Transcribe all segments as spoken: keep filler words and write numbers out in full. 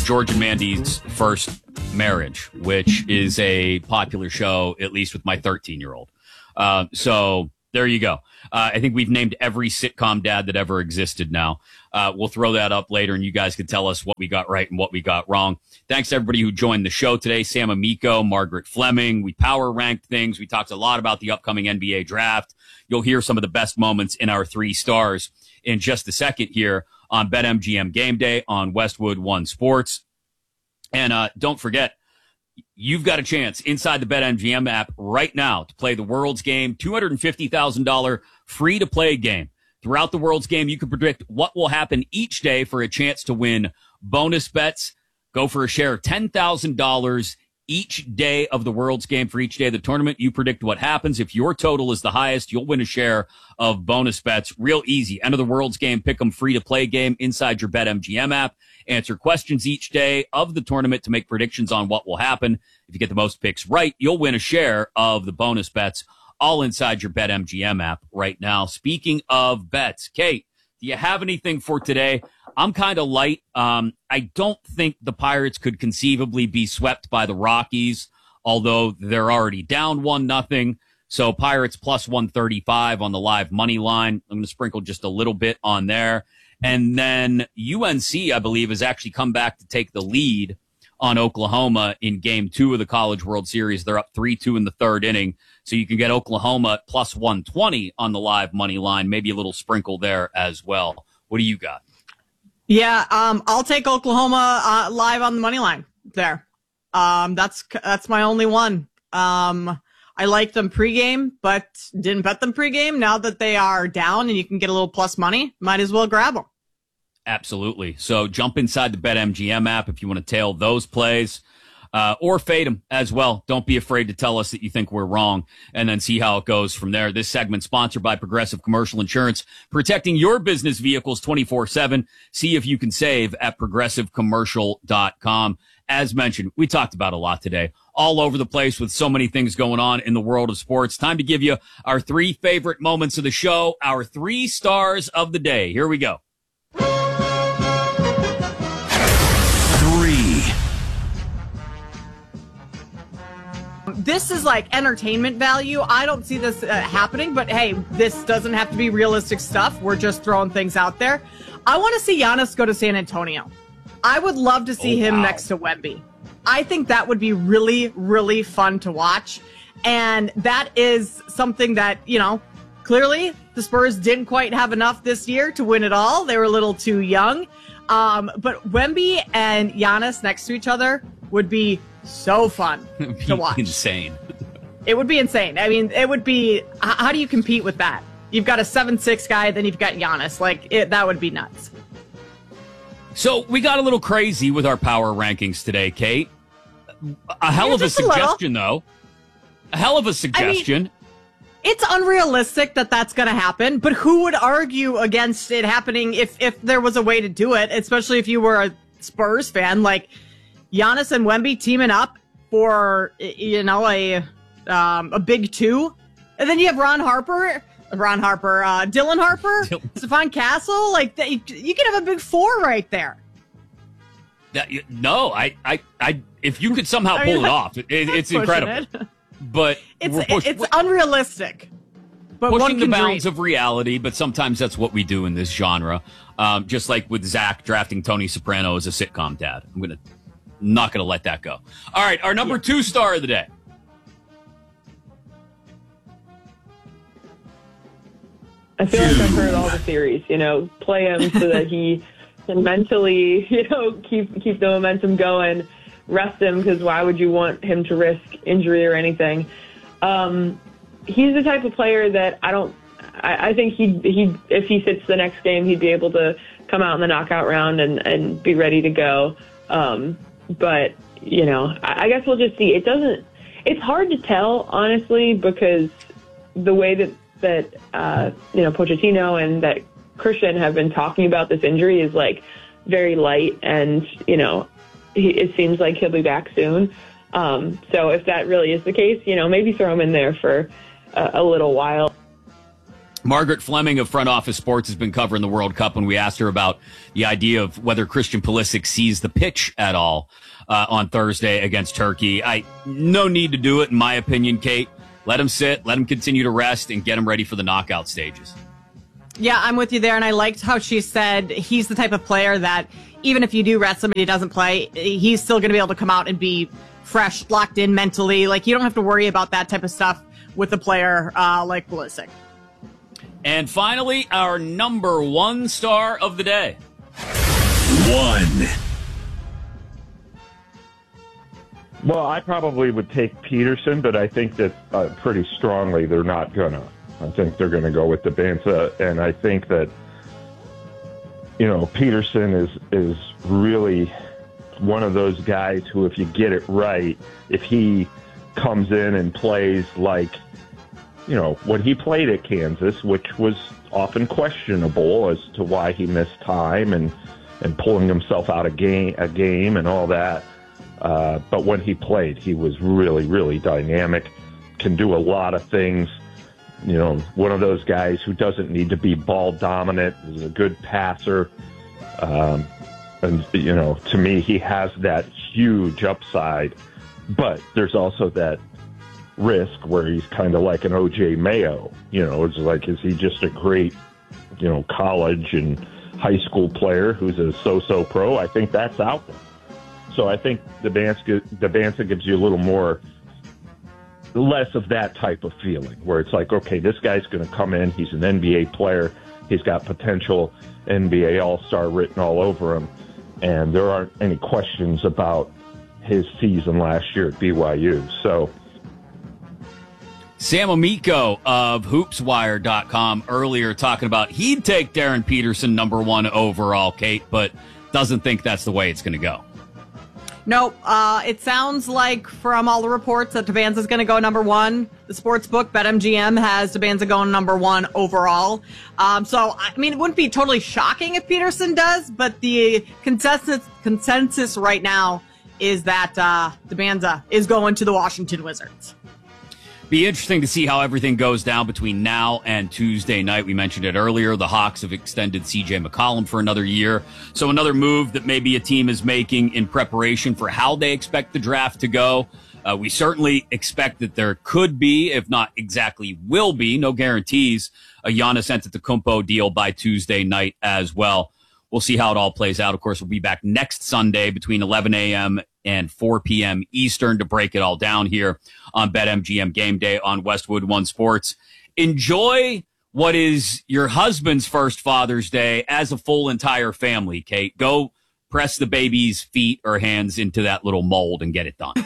George and Mandy's First Marriage, which is a popular show, at least with my thirteen-year-old. Uh, so there you go. Uh, I think we've named every sitcom dad that ever existed now. Uh, we'll throw that up later, and you guys can tell us what we got right and what we got wrong. Thanks to everybody who joined the show today. Sam Amico, Margaret Fleming. We power ranked things. We talked a lot about the upcoming N B A draft. You'll hear some of the best moments in our three stars in just a second here on BetMGM Game Day on Westwood One Sports. And uh, don't forget, you've got a chance inside the BetMGM app right now to play the World's Game, two hundred fifty thousand dollars free-to-play game. Throughout the World's Game, you can predict what will happen each day for a chance to win bonus bets. Go for a share of ten thousand dollars each day of the World's Game. For each day of the tournament, you predict what happens. If your total is the highest, you'll win a share of bonus bets. Real easy. End of the World's Game, pick 'em free-to-play game inside your BetMGM app. Answer questions each day of the tournament to make predictions on what will happen. If you get the most picks right, you'll win a share of the bonus bets, all inside your BetMGM app right now. Speaking of bets, Kate, do you have anything for today? I'm kind of light. Um, I don't think the Pirates could conceivably be swept by the Rockies, although they're already down one nothing. So Pirates plus one thirty-five on the live money line. I'm going to sprinkle just a little bit on there. And then U N C, I believe, has actually come back to take the lead on Oklahoma in game two of the College World Series. They're up three two in the third inning. So you can get Oklahoma at plus one twenty on the live money line. Maybe a little sprinkle there as well. What do you got? Yeah, um, I'll take Oklahoma uh, live on the money line there. Um, that's that's my only one. Um, I liked them pregame, but didn't bet them pregame. Now that they are down and you can get a little plus money, might as well grab them. Absolutely. So jump inside the BetMGM app if you want to tail those plays. Uh, or fade them as well. Don't be afraid to tell us that you think we're wrong and then see how it goes from there. This segment sponsored by Progressive Commercial Insurance, protecting your business vehicles twenty-four seven. See if you can save at progressive commercial dot com. As mentioned, we talked about a lot today, all over the place with so many things going on in the world of sports. Time to give you our three favorite moments of the show, our three stars of the day. Here we go. This is like entertainment value. I don't see this uh, happening, but hey, this doesn't have to be realistic stuff. We're just throwing things out there. I want to see Giannis go to San Antonio. I would love to see oh, him wow. next to Wemby. I think that would be really, really fun to watch. And that is something that, you know, clearly the Spurs didn't quite have enough this year to win it all. They were a little too young. Um, but Wemby and Giannis next to each other would be so fun to watch. Insane. It would be insane. I mean, it would be, how do you compete with that? You've got a seven six guy, then you've got Giannis. Like, it, that would be nuts. So we got a little crazy with our power rankings today, Kate. A hell yeah, of a suggestion, a though. A hell of a suggestion. I mean, it's unrealistic that that's going to happen, but who would argue against it happening if, if there was a way to do it, especially if you were a Spurs fan? Like, Giannis and Wemby teaming up for, you know, a um, a big two. And then you have Ron Harper, Ron Harper, uh, Dylan Harper, Stephon Castle. Like, that, you, you could have a big four right there. That, no, I, I, I, if you could somehow I pull mean, it off, it, it's incredible. It. But it's we're push, it's unrealistic. But pushing one can the bounds dream. of reality, but sometimes that's what we do in this genre. Um, just like with Zach drafting Tony Soprano as a sitcom dad. I'm going to Not going to let that go. All right, our number yeah. two star of the day. I feel like I've heard all the theories, you know, play him so that he can mentally, you know, keep keep the momentum going, rest him, because why would you want him to risk injury or anything? Um, he's the type of player that I don't, I, I think he he if he sits the next game, he'd be able to come out in the knockout round and, and be ready to go. Um, But, you know, I guess we'll just see. It doesn't, it's hard to tell, honestly, because the way that, that uh, you know, Pochettino and that Christian have been talking about this injury is, like, very light. And, you know, he, it seems like he'll be back soon. Um, so if that really is the case, you know, maybe throw him in there for a, a little while. Margaret Fleming of Front Office Sports has been covering the World Cup when we asked her about the idea of whether Christian Pulisic sees the pitch at all uh, on Thursday against Turkey. I no need to do it, in my opinion, Kate. Let him sit, let him continue to rest, and get him ready for the knockout stages. Yeah, I'm with you there, and I liked how she said he's the type of player that even if you do rest somebody who doesn't play, he's still going to be able to come out and be fresh, locked in mentally. Like, you don't have to worry about that type of stuff with a player uh, like Pulisic. And finally, our number one star of the day. One. Well, I probably would take Peterson, but I think that uh, pretty strongly they're not going to. I think they're going to go with Dybala, and I think that, you know, Peterson is is really one of those guys who, if you get it right, if he comes in and plays like, you know, what he played at Kansas, which was often questionable as to why he missed time and, and pulling himself out of game, a game and all that. Uh, but when he played, he was really, really dynamic, can do a lot of things. You know, one of those guys who doesn't need to be ball dominant, is a good passer. Um, and, you know, to me, he has that huge upside. But there's also that risk where he's kind of like an O J Mayo. You know, it's like, is he just a great, you know, college and high school player who's a so-so pro? I think that's out there. So I think Dybala, Dybala gives you a little more, less of that type of feeling where it's like, okay, this guy's going to come in. He's an N B A player. He's got potential N B A All-Star written all over him. And there aren't any questions about his season last year at B Y U. So Sam Amico of Hoops Wire dot com earlier talking about he'd take Darren Peterson number one overall, Kate, but doesn't think that's the way it's going to go. No, uh, it sounds like from all the reports that Dybala is going to go number one. The sports book BetMGM has Dybala going number one overall. Um, so, I mean, it wouldn't be totally shocking if Peterson does, but the consensus consensus right now is that uh, Dybala is going to the Washington Wizards. Be interesting to see how everything goes down between now and Tuesday night. We mentioned it earlier. The Hawks have extended C J McCollum for another year. So another move that maybe a team is making in preparation for how they expect the draft to go. Uh, we certainly expect that there could be, if not exactly will be, no guarantees, a Giannis Antetokounmpo deal by Tuesday night as well. We'll see how it all plays out. Of course, we'll be back next Sunday between eleven a.m. and four p.m. Eastern to break it all down here on BetMGM Game Day on Westwood One Sports. Enjoy what is your husband's first Father's Day as a full entire family, Kate. Go press the baby's feet or hands into that little mold and get it done.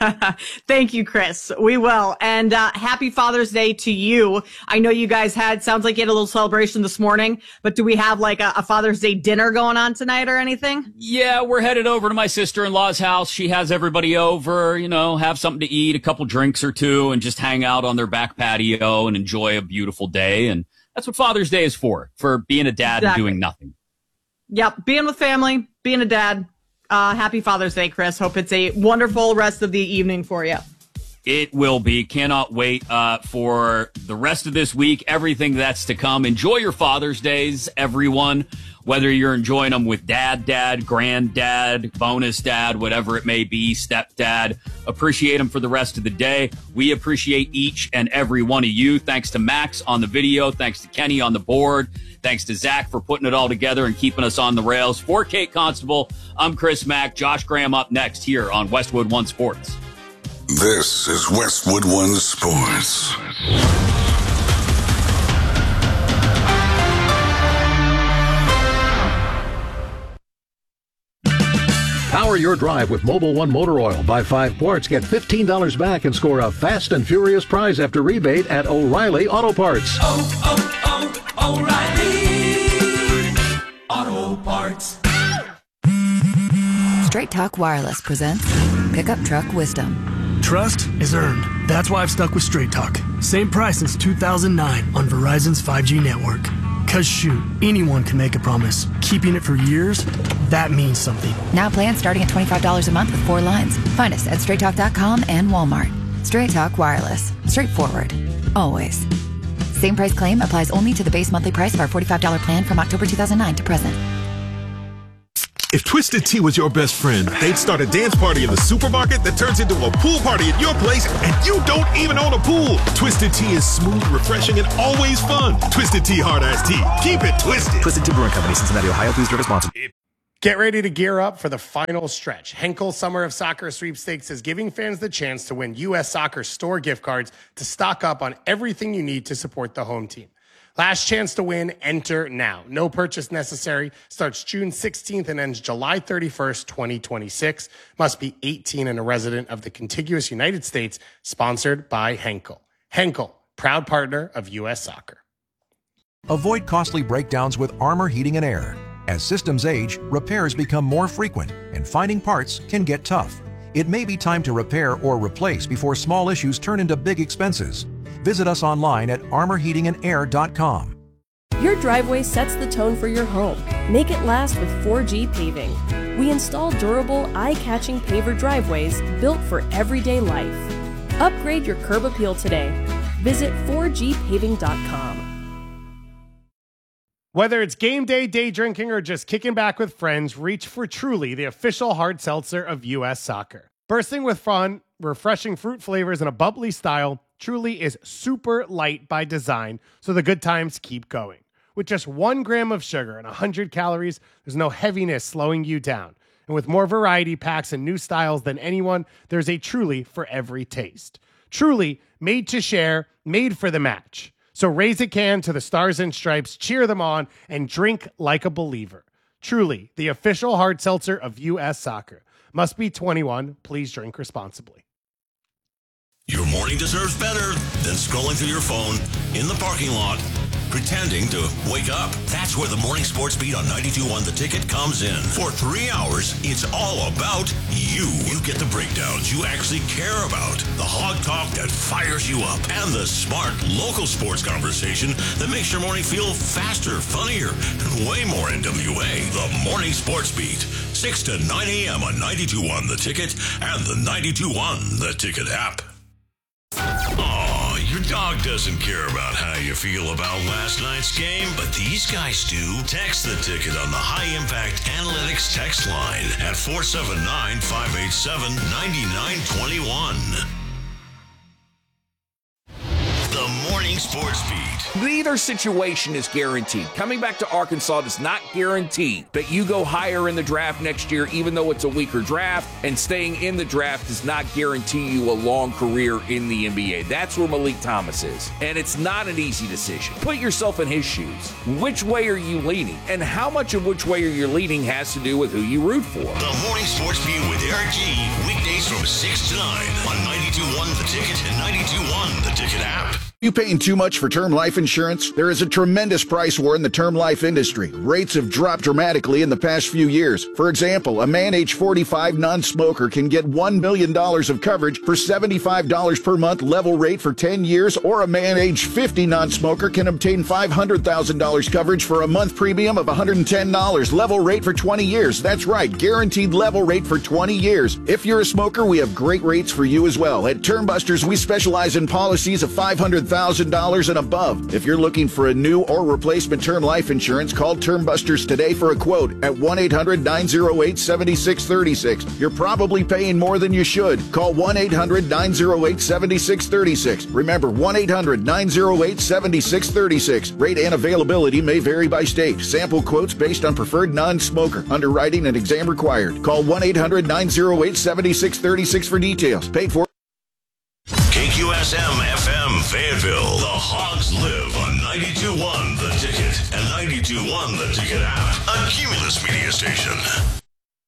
Thank you, Chris. We will. And uh, happy Father's Day to you. I know you guys had, sounds like you had a little celebration this morning, but do we have like a, a Father's Day dinner going on tonight or anything? Yeah, we're headed over to my sister-in-law's house. She has everybody over, you know, have something to eat, a couple drinks or two, and just hang out on their back patio and enjoy a beautiful day. And that's what Father's Day is for, for being a dad Exactly. and doing nothing. Yep. Being with family, being a dad. Uh, happy Father's Day, Chris. Hope it's a wonderful rest of the evening for you. It will be. Cannot wait uh, for the rest of this week, everything that's to come. Enjoy your Father's Days, everyone, whether you're enjoying them with dad, dad, granddad, bonus dad, whatever it may be, stepdad. Appreciate them for the rest of the day. We appreciate each and every one of you. Thanks to Max on the video. Thanks to Kenny on the board. Thanks to Zach for putting it all together and keeping us on the rails. For Kate Constable, I'm Chris Mack. Josh Graham up next here on Westwood One Sports. This is Westwood One Sports. Power your drive with Mobil One Motor Oil. Buy five quarts, get fifteen dollars back, and score a fast and furious prize after rebate at O'Reilly Auto Parts. Oh, oh, oh, O'Reilly Auto Parts. Straight Talk Wireless presents Pickup Truck Wisdom. Trust is earned. That's why I've stuck with Straight Talk. Same price since two thousand nine on Verizon's five G network. Cause shoot, anyone can make a promise. Keeping it for years, that means something. Now plans starting at twenty-five dollars a month with four lines. Find us at straight talk dot com and Walmart. Straight Talk Wireless. Straightforward. Always. Same price claim applies only to the base monthly price of our forty-five dollars plan from October two thousand nine to present. If Twisted Tea was your best friend, they'd start a dance party in the supermarket that turns into a pool party at your place, and you don't even own a pool. Twisted Tea is smooth, refreshing, and always fun. Twisted Tea Hard Iced Tea. Keep it twisted. Twisted Tea Brewing Company, Cincinnati, Ohio. Please drink responsibly. Get ready to gear up for the final stretch. Henkel Summer of Soccer Sweepstakes is giving fans the chance to win U S Soccer store gift cards to stock up on everything you need to support the home team. Last chance to win, enter now. No purchase necessary. Starts June sixteenth and ends July thirty-first, twenty twenty-six. Must be eighteen and a resident of the contiguous United States. Sponsored by Henkel. Henkel, proud partner of U S Soccer. Avoid costly breakdowns with Armor Heating and Air. As systems age, repairs become more frequent, and finding parts can get tough. It may be time to repair or replace before small issues turn into big expenses. Visit us online at armor heating and air dot com. Your driveway sets the tone for your home. Make it last with four G Paving. We install durable, eye-catching paver driveways built for everyday life. Upgrade your curb appeal today. Visit four G paving dot com. Whether it's game day, day drinking, or just kicking back with friends, reach for Truly, the official hard seltzer of U S Soccer. Bursting with fun, refreshing fruit flavors, and a bubbly style, Truly is super light by design, so the good times keep going. With just one gram of sugar and one hundred calories, there's no heaviness slowing you down. And with more variety packs and new styles than anyone, there's a Truly for every taste. Truly, made to share, made for the match. So raise a can to the Stars and Stripes, cheer them on, and drink like a believer. Truly, the official hard seltzer of U S Soccer. Must be twenty-one. Please drink responsibly. Your morning deserves better than scrolling through your phone in the parking lot, pretending to wake up. That's where the Morning Sports Beat on ninety-two point one The Ticket comes in. For three hours, it's all about you. You get the breakdowns you actually care about, the hog talk that fires you up, and the smart local sports conversation that makes your morning feel faster, funnier, and way more N W A. The Morning Sports Beat, six to nine a.m. on ninety-two point one The Ticket and the ninety-two point one The Ticket app. Oh, your dog doesn't care about how you feel about last night's game, but these guys do. Text the ticket on the High Impact Analytics text line at four seven nine, five eight seven, nine nine two one. The Morning Sports Beat. Neither situation is guaranteed. Coming back to Arkansas does not guarantee that you go higher in the draft next year, even though it's a weaker draft, and staying in the draft does not guarantee you a long career in the N B A. That's where Malik Thomas is, and it's not an easy decision. Put yourself in his shoes. Which way are you leaning? And how much of which way you're leaning has to do with who you root for. The Morning Sports Beat with Eric G. Weekdays from six to nine on ninety-two point one The Ticket and ninety-two point one The Ticket app. You paying too much for term life insurance? There is a tremendous price war in the term life industry. Rates have dropped dramatically in the past few years. For example, a man age forty-five non-smoker can get one million dollars of coverage for seventy-five dollars per month level rate for ten years, or a man age fifty non-smoker can obtain five hundred thousand dollars coverage for a month premium of one hundred ten dollars level rate for twenty years. That's right, guaranteed level rate for twenty years. If you're a smoker, we have great rates for you as well. At Term Busters, we specialize in policies of five hundred thousand dollars and above. If you're looking for a new or replacement term life insurance, call Term Busters today for a quote at one eight hundred, nine oh eight, seven six three six. You're probably paying more than you should. Call one eight hundred, nine oh eight, seven six three six. Remember, one eight hundred, nine oh eight, seven six three six. Rate and availability may vary by state. Sample quotes based on preferred non-smoker. Underwriting and exam required. Call one eight hundred, nine oh eight, seven six three six for details. Paid for. K Q S M F M Fayetteville. The Hogs live on ninety-two point one The Ticket and ninety-two point one The Ticket app. A Cumulus media station.